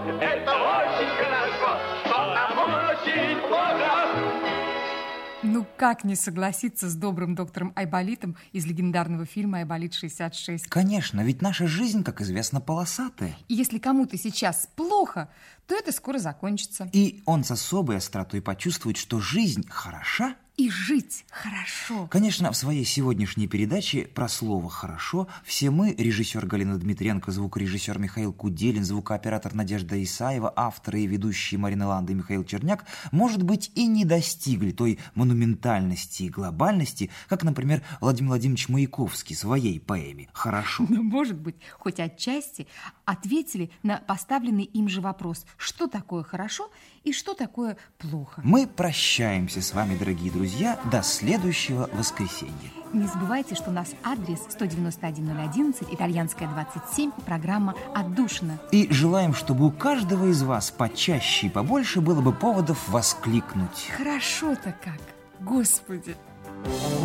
Это очень хорошо, что нам очень плохо. Ну, как не согласиться с добрым доктором Айболитом из легендарного фильма «Айболит-66»? Конечно, ведь наша жизнь, как известно, полосатая. И если кому-то сейчас плохо, то это скоро закончится. И он с особой остротой почувствует, что жизнь хороша. И жить хорошо. Конечно, в своей сегодняшней передаче про слово «хорошо» все мы, режиссер Галина Дмитренко, звукорежиссер Михаил Куделин, звукооператор Надежда Исаева, авторы и ведущие Марина Ланда и Михаил Черняк, может быть, и не достигли той монументальности и глобальности, как, например, Владимир Владимирович Маяковский в своей поэме «Хорошо». Но, может быть, хоть отчасти ответили на поставленный им же вопрос, что такое хорошо и что такое плохо. Мы прощаемся с вами, дорогие друзья, до следующего воскресенья. Не забывайте, что у нас адрес 191-011, Итальянская, 27, программа «Отдушина». И желаем, чтобы у каждого из вас почаще и побольше было бы поводов воскликнуть. Хорошо-то как, Господи!